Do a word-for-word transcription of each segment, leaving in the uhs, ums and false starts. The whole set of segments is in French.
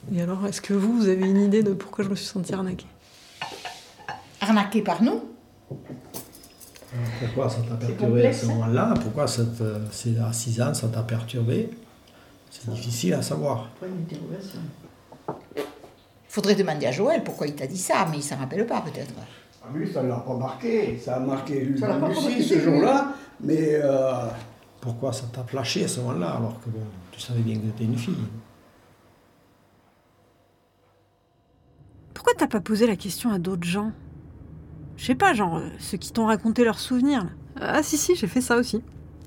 Et alors, est-ce que vous, vous avez une idée de pourquoi je me suis sentie arnaquée? Arnaquée par nous? Pourquoi ça t'a perturbé à ce moment-là? Pourquoi cette, c'est à six ans ça t'a perturbé? C'est difficile à savoir. Point d'interrogation. Faudrait demander à Joël pourquoi il t'a dit ça, mais il s'en rappelle pas peut-être. Ah oui, ça ne l'a pas marqué. Ça a marqué lui Ça l'a pas aussi marqué, ce lui. jour-là. Mais euh, pourquoi ça t'a flashé à ce moment-là alors que bon, tu savais bien que tu étais une fille? Pourquoi t'as pas posé la question à d'autres gens? Je sais pas, genre euh, ceux qui t'ont raconté leurs souvenirs. Là. Ah si, si, j'ai fait ça aussi.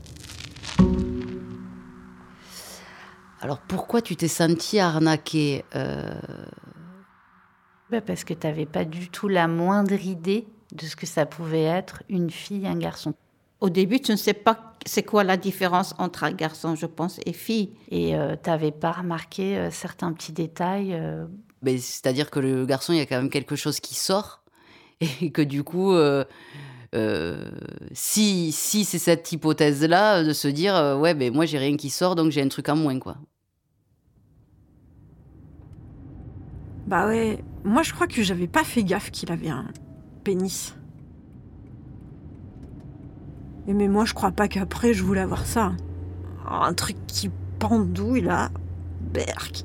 Alors pourquoi tu t'es sentie arnaquée euh... bah Parce que tu n'avais pas du tout la moindre idée de ce que ça pouvait être une fille, un garçon. Au début, tu ne sais pas c'est quoi la différence entre un garçon, je pense, et fille. Et euh, tu n'avais pas remarqué euh, certains petits détails. Euh... Ben, c'est-à-dire que le garçon, il y a quand même quelque chose qui sort. Et que du coup, euh, euh, si, si c'est cette hypothèse-là, de se dire, euh, ouais, ben moi, j'ai rien qui sort, donc j'ai un truc en moins, quoi. Bah ouais, moi je crois que j'avais pas fait gaffe qu'il avait un pénis. Et mais moi je crois pas qu'après je voulais avoir ça. Un truc qui pendouille là, berk.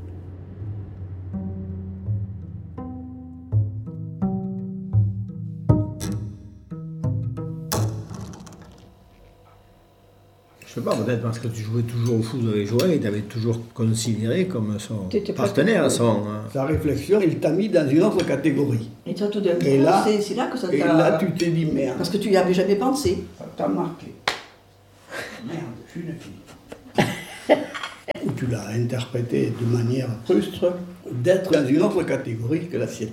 Je sais pas, peut-être parce que tu jouais toujours au foot avec Joël, il t'avait toujours considéré comme son T'étais pas partenaire. tout- Son, hein. Sa réflexion, il t'a mis dans une autre catégorie. Et toi, tout d'un coup, Et là- c'est, c'est là que ça t'a... Et là, tu t'es dit merde. Parce que tu y avais jamais pensé. Ça t'a marqué. Merde, je suis une fille. Ou tu l'as interprété de manière frustre d'être dans une autre catégorie que la sienne.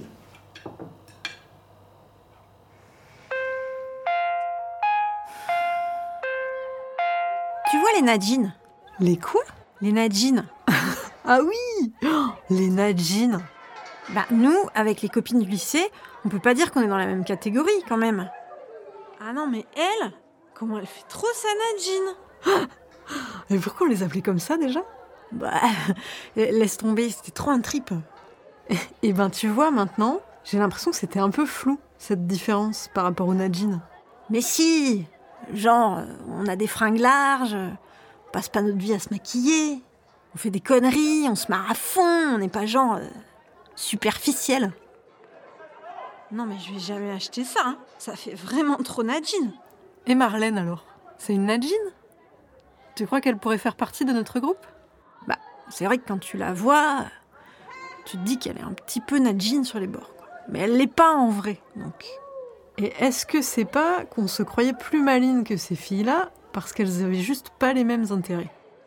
Tu vois les Nadine? Les quoi? Les Nadine. Ah oui, oh, les Nadine. Bah nous, avec les copines du lycée, on peut pas dire qu'on est dans la même catégorie quand même. Ah non mais elle, comment elle fait trop sa Nadine. Et pourquoi on les appelait comme ça déjà? Bah, laisse tomber, c'était trop un trip. Et ben tu vois maintenant, j'ai l'impression que c'était un peu flou, cette différence par rapport aux Nadine. Mais si, genre, euh, on a des fringues larges, on passe pas notre vie à se maquiller, on fait des conneries, on se marre à fond, on n'est pas genre euh, superficiel. Non mais je vais jamais acheter ça, hein. Ça fait vraiment trop Nadine. Et Marlène alors? C'est une Nadine? Tu crois qu'elle pourrait faire partie de notre groupe? Bah, c'est vrai que quand tu la vois, tu te dis qu'elle est un petit peu Nadine sur les bords, quoi. Mais elle l'est pas en vrai, donc... Et est-ce que c'est pas qu'on se croyait plus malines que ces filles-là parce qu'elles avaient juste pas les mêmes intérêts?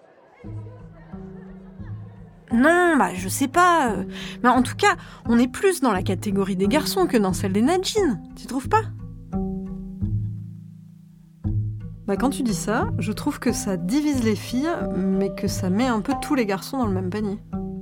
Non, bah je sais pas. euh, Mais en tout cas, on est plus dans la catégorie des garçons que dans celle des Nadine. Tu trouves pas? Bah quand tu dis ça, je trouve que ça divise les filles, mais que ça met un peu tous les garçons dans le même panier.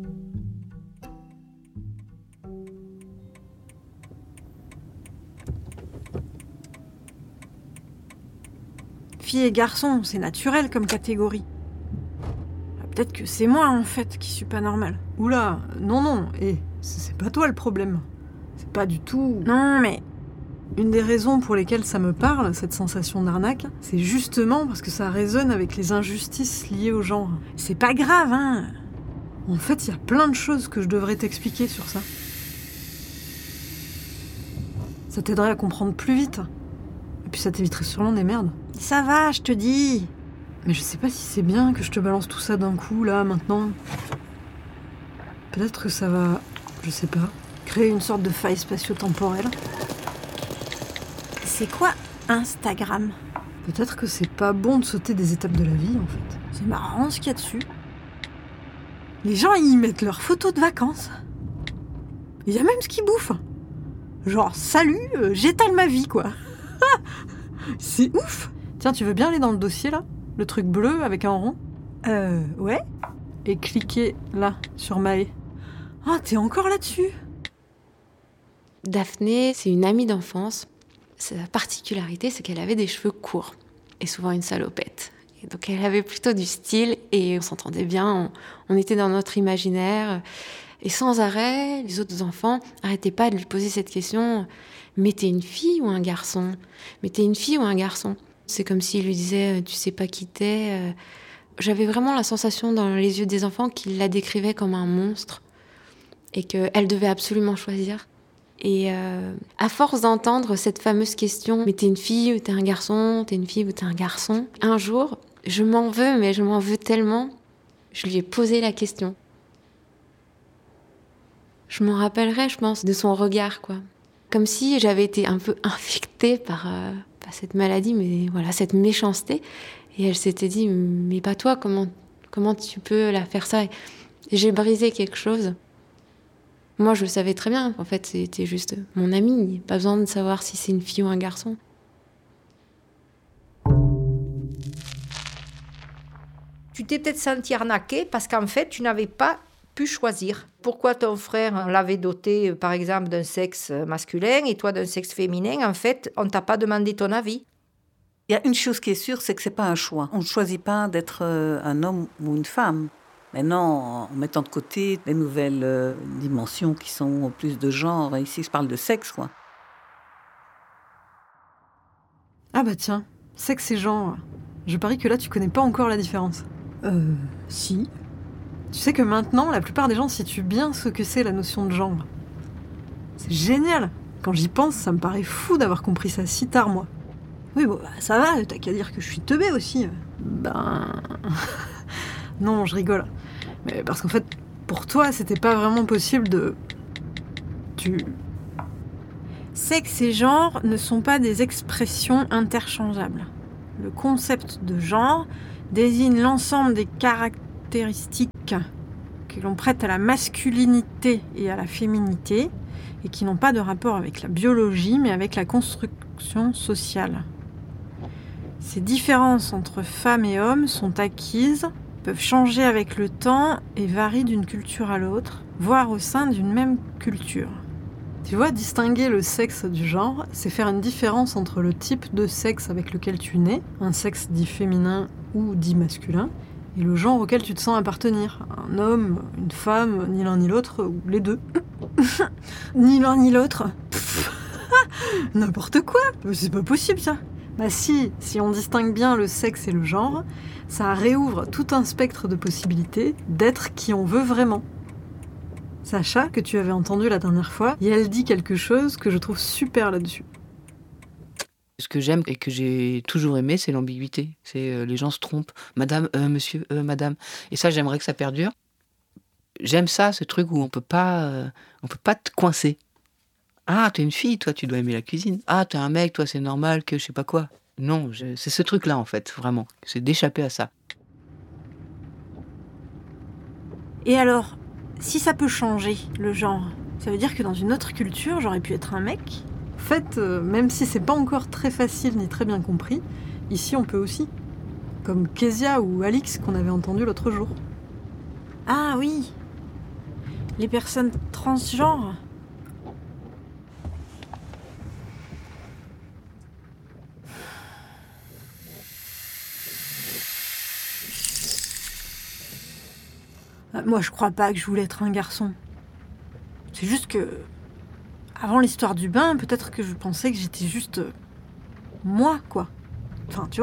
Filles et garçons, c'est naturel comme catégorie. Peut-être que c'est moi, en fait, qui suis pas normale. Oula, non, non, et c'est pas toi le problème. C'est pas du tout... Non, mais... Une des raisons pour lesquelles ça me parle, cette sensation d'arnaque, c'est justement parce que ça résonne avec les injustices liées au genre. C'est pas grave, hein. En fait, il y a plein de choses que je devrais t'expliquer sur ça. Ça t'aiderait à comprendre plus vite. Et puis ça t'éviterait sûrement des merdes. Ça va, je te dis. Mais je sais pas si c'est bien que je te balance tout ça d'un coup, là, maintenant. Peut-être que ça va, je sais pas, créer une sorte de faille spatio-temporelle. C'est quoi Instagram? Peut-être que c'est pas bon de sauter des étapes de la vie, en fait. C'est marrant ce qu'il y a dessus. Les gens y mettent leurs photos de vacances. Il y a même ce qu'ils bouffent. Genre, salut, euh, j'étale ma vie, quoi. C'est ouf. Tiens, tu veux bien aller dans le dossier, là? Le truc bleu avec un rond? Euh, ouais. Et cliquer, là, sur Maë. Ah, t'es encore là-dessus? Daphné, c'est une amie d'enfance. Sa particularité, c'est qu'elle avait des cheveux courts et souvent une salopette. Et donc elle avait plutôt du style et on s'entendait bien, on, on était dans notre imaginaire. Et sans arrêt, les autres enfants n'arrêtaient pas de lui poser cette question. Mais t'es une fille ou un garçon ? Mais t'es une fille ou un garçon ? C'est comme s'il lui disait, tu sais pas qui t'es. J'avais vraiment la sensation dans les yeux des enfants qu'il la décrivait comme un monstre et qu'elle devait absolument choisir. Et euh, à force d'entendre cette fameuse question, mais t'es une fille ou t'es un garçon ? T'es une fille ou t'es un garçon ? Un jour, je m'en veux, mais je m'en veux tellement, je lui ai posé la question. Je m'en rappellerai, je pense, de son regard, quoi. Comme si j'avais été un peu infectée par, euh, par cette maladie, mais voilà, cette méchanceté. Et elle s'était dit, mais pas toi, comment, comment tu peux la faire ça ? Et j'ai brisé quelque chose. Moi, je le savais très bien. En fait, c'était juste mon ami. Pas besoin de savoir si c'est une fille ou un garçon. Tu t'es peut-être senti arnaquée parce qu'en fait, tu n'avais pas pu choisir. Pourquoi ton frère l'avait doté, par exemple, d'un sexe masculin et toi d'un sexe féminin ? En fait, on ne t'a pas demandé ton avis. Il y a une chose qui est sûre, c'est que ce n'est pas un choix. On ne choisit pas d'être un homme ou une femme. Maintenant, en mettant de côté les nouvelles euh, dimensions qui sont plus de genre, ici je parle de sexe, quoi. Ah bah tiens, sexe et genre. Je parie que là tu connais pas encore la différence. Euh, si. Tu sais que maintenant, la plupart des gens situent bien ce que c'est la notion de genre. C'est génial. Quand j'y pense, ça me paraît fou d'avoir compris ça si tard, moi. Oui, bon, bah, ça va, t'as qu'à dire que je suis teubée aussi. Ben... non, je rigole. Mais parce qu'en fait, pour toi, c'était pas vraiment possible de... Tu... Sexe et genre ne sont pas des expressions interchangeables. Le concept de genre désigne l'ensemble des caractéristiques que l'on prête à la masculinité et à la féminité et qui n'ont pas de rapport avec la biologie, mais avec la construction sociale. Ces différences entre femmes et hommes sont acquises, peuvent changer avec le temps et varient d'une culture à l'autre, voire au sein d'une même culture. Tu vois, distinguer le sexe du genre, c'est faire une différence entre le type de sexe avec lequel tu nais, un sexe dit féminin ou dit masculin, et le genre auquel tu te sens appartenir, un homme, une femme, ni l'un ni l'autre, ou les deux. Ni l'un ni l'autre. N'importe quoi, c'est pas possible ça. Bah si, si on distingue bien le sexe et le genre, ça réouvre tout un spectre de possibilités d'être qui on veut vraiment. Sacha, que tu avais entendu la dernière fois, et elle dit quelque chose que je trouve super là-dessus. Ce que j'aime et que j'ai toujours aimé, c'est l'ambiguïté. C'est euh, les gens se trompent. Madame, euh, monsieur, euh, madame. Et ça, j'aimerais que ça perdure. J'aime ça, ce truc où on peut pas, euh, on peut pas te coincer. Ah, t'es une fille, toi, tu dois aimer la cuisine. Ah, t'es un mec, toi, c'est normal que je sais pas quoi. Non, je, c'est ce truc-là, en fait, vraiment. C'est d'échapper à ça. Et alors, si ça peut changer, le genre, ça veut dire que dans une autre culture, j'aurais pu être un mec ? En fait, euh, même si c'est pas encore très facile ni très bien compris, ici on peut aussi. Comme Kezia ou Alix qu'on avait entendu l'autre jour. Ah oui, les personnes transgenres. Moi, je crois pas que je voulais être un garçon. C'est juste que... Avant l'histoire du bain, peut-être que je pensais que j'étais juste... moi, quoi. Enfin, tu vois ?